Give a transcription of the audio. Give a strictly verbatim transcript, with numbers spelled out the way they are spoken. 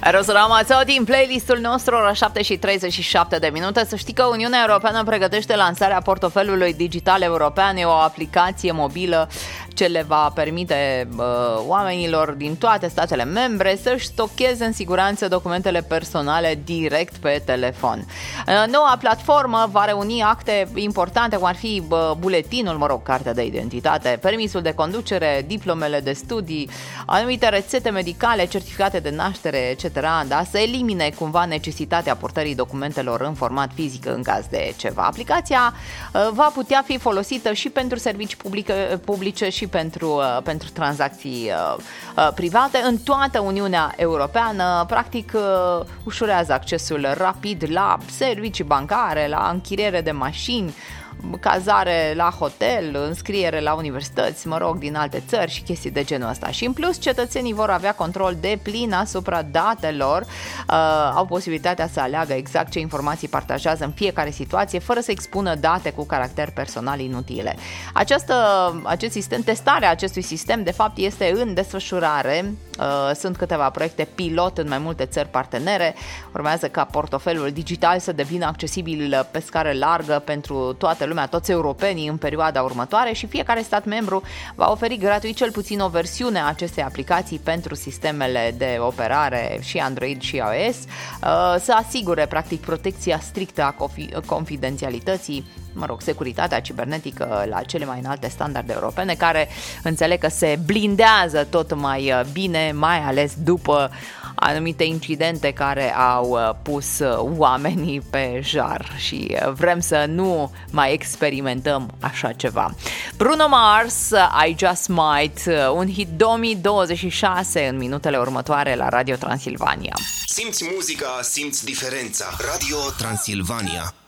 Rozorama sau din playlistul nostru, ora șapte și treizeci și șapte de minute. Să știi că Uniunea Europeană pregătește lansarea portofelului digital european. E o aplicație mobilă ce le va permite uh, oamenilor din toate statele membre să-și stocheze în siguranță documentele personale direct pe telefon. Uh, noua platformă va reuni acte importante, cum ar fi uh, buletinul, mă rog, cartea de identitate, permisul de conducere, diplomele de studii, anumite rețete medicale, certificate de naștere, et cetera, da? Să elimine cumva necesitatea purtării documentelor în format fizic în caz de ceva. Aplicația uh, va putea fi folosită și pentru servicii publice, publice și pentru, uh, pentru tranzacții uh, uh, private în toată Uniunea Europeană. Practic uh, ușurează accesul rapid la servicii bancare, la închiriere de mașini, cazare la hotel, înscriere la universități, mă rog, din alte țări și chestii de genul ăsta. Și în plus, cetățenii vor avea control deplin asupra datelor, uh, au posibilitatea să aleagă exact ce informații partajează în fiecare situație, fără să expună date cu caracter personal inutile. Această, acest sistem, testarea acestui sistem, de fapt, este în desfășurare. Uh, sunt câteva proiecte pilot în mai multe țări partenere. Urmează ca portofelul digital să devină accesibil pe scară largă pentru toată lumea, toți europenii în perioada următoare, și fiecare stat membru va oferi gratuit cel puțin o versiune a acestei aplicații pentru sistemele de operare și Android și iOS, uh, să asigure practic protecția strictă a confidențialității, mă rog, securitatea cibernetică la cele mai înalte standarde europene, care înțeleg că se blindează tot mai bine, mai ales după anumite incidente care au pus oamenii pe jar și vrem să nu mai experimentăm așa ceva. Bruno Mars, I Just Might, un hit două mii douăzeci și șase în minutele următoare la Radio Transilvania. Simți muzica, simți diferența. Radio Transilvania.